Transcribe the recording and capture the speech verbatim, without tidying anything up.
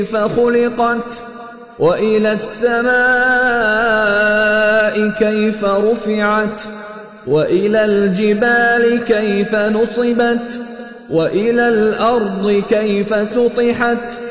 كيف خلقت وإلى السماء كيف رفعت وإلى الجبال كيف نصبت وإلى الأرض كيف سطحت